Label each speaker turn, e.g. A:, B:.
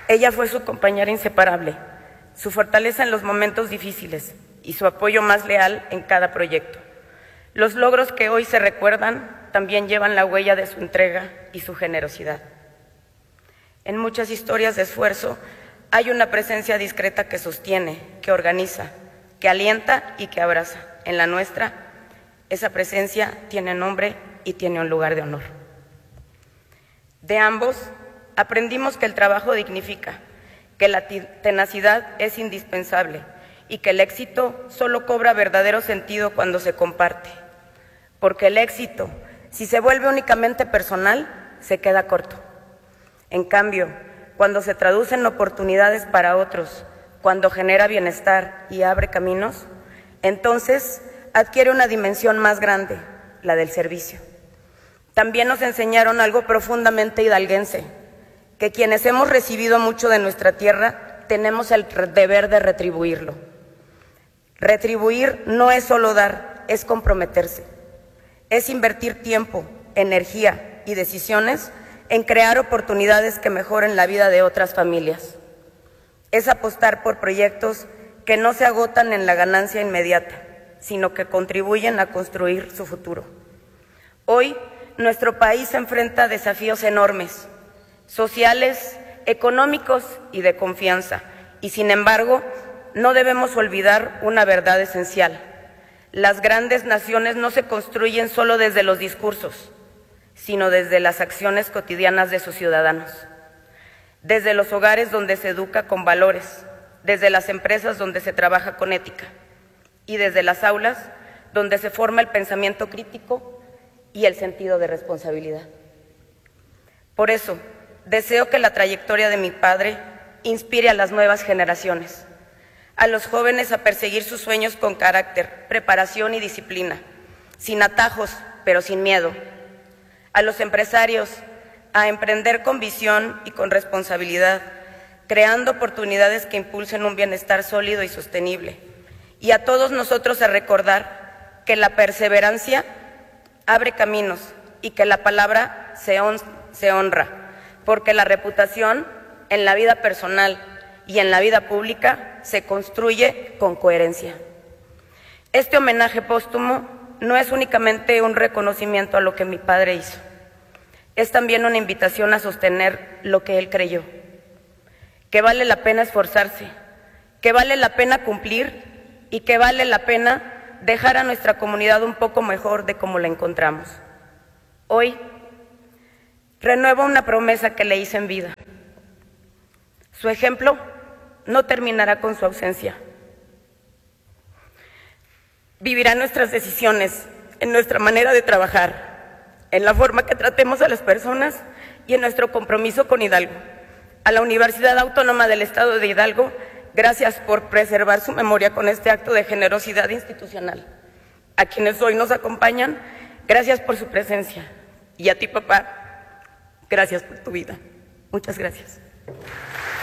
A: Ella fue su compañera inseparable, su fortaleza en los momentos difíciles y su apoyo más leal en cada proyecto. Los logros que hoy se recuerdan también llevan la huella de su entrega y su generosidad. En muchas historias de esfuerzo hay una presencia discreta que sostiene, que organiza, que alienta y que abraza. En la nuestra, esa presencia tiene nombre y tiene un lugar de honor. De ambos, aprendimos que el trabajo dignifica, que la tenacidad es indispensable y que el éxito solo cobra verdadero sentido cuando se comparte. Porque el éxito, si se vuelve únicamente personal, se queda corto. En cambio, cuando se traduce en oportunidades para otros, cuando genera bienestar y abre caminos, entonces adquiere una dimensión más grande, la del servicio. También nos enseñaron algo profundamente hidalguense, que quienes hemos recibido mucho de nuestra tierra tenemos el deber de retribuirlo. Retribuir no es solo dar, es comprometerse. Es invertir tiempo, energía y decisiones en crear oportunidades que mejoren la vida de otras familias. Es apostar por proyectos que no se agotan en la ganancia inmediata, sino que contribuyen a construir su futuro. Hoy, nuestro país se enfrenta a desafíos enormes, sociales, económicos y de confianza, y sin embargo, no debemos olvidar una verdad esencial. Las grandes naciones no se construyen solo desde los discursos, sino desde las acciones cotidianas de sus ciudadanos, desde los hogares donde se educa con valores, desde las empresas donde se trabaja con ética y desde las aulas donde se forma el pensamiento crítico y el sentido de responsabilidad. Por eso, deseo que la trayectoria de mi padre inspire a las nuevas generaciones, a los jóvenes a perseguir sus sueños con carácter, preparación y disciplina, sin atajos, pero sin miedo. A los empresarios a emprender con visión y con responsabilidad, creando oportunidades que impulsen un bienestar sólido y sostenible. Y a todos nosotros a recordar que la perseverancia abre caminos y que la palabra se honra, porque la reputación en la vida personal y en la vida pública se construye con coherencia. Este homenaje póstumo no es únicamente un reconocimiento a lo que mi padre hizo, es también una invitación a sostener lo que él creyó, que vale la pena esforzarse, que vale la pena cumplir y que vale la pena dejar a nuestra comunidad un poco mejor de como la encontramos. Hoy renuevo una promesa que le hice en vida. Su ejemplo no terminará con su ausencia. Vivirá nuestras decisiones, en nuestra manera de trabajar, en la forma que tratemos a las personas y en nuestro compromiso con Hidalgo. A la Universidad Autónoma del Estado de Hidalgo, gracias por preservar su memoria con este acto de generosidad institucional. A quienes hoy nos acompañan, gracias por su presencia. Y a ti, papá, gracias por tu vida. Muchas gracias.